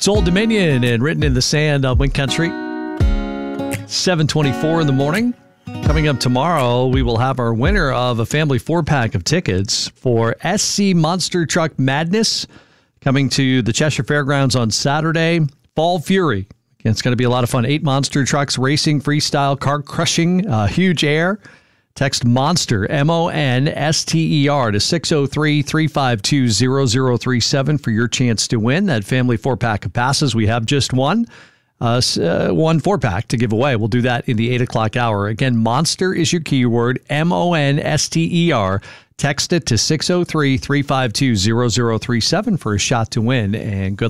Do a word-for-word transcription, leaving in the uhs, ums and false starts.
Old Dominion and Written in the Sand on Wind Country. seven twenty-four in the morning. Coming up tomorrow, we will have our winner of a family four-pack of tickets for S C Monster Truck Madness coming to the Cheshire Fairgrounds on Saturday. Fall Fury. It's going to be a lot of fun. Eight monster trucks, racing, freestyle, car crushing, uh, huge air. Text MONSTER, M O N S T E R to six oh three, three five two, zero zero three seven for your chance to win that family four-pack of passes. We have just one, uh, uh, one four-pack to give away. We'll do that in the eight o'clock hour. Again, MONSTER is your keyword, M O N S T E R. Text it to six oh three, three five two, zero zero three seven for a shot to win, and good